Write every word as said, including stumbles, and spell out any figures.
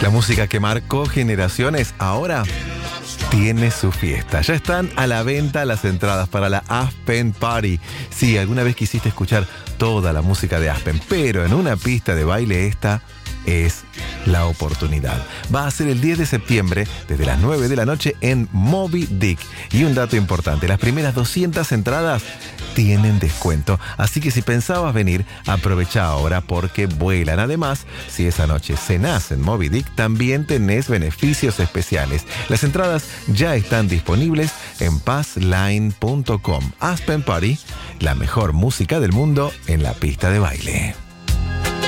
La música que marcó generaciones ahora tiene su fiesta. Ya están a la venta las entradas para la Aspen Party. Sí, alguna vez quisiste escuchar toda la música de Aspen, pero en una pista de baile esta es la oportunidad. Va a ser el diez de septiembre desde las nueve de la noche en Moby Dick. Y un dato importante, las primeras doscientas entradas tienen descuento. Así que si pensabas venir, aprovecha ahora porque vuelan. Además, si esa noche cenás en Moby Dick, también tenés beneficios especiales. Las entradas ya están disponibles en passline punto com. Aspen Party, la mejor música del mundo en la pista de baile.